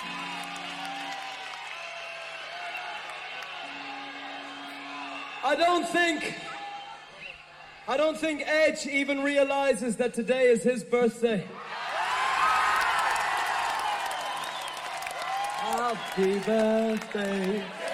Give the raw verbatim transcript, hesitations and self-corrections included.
I don't think, I don't think Edge even realizes that today is his birthday. Happy birthday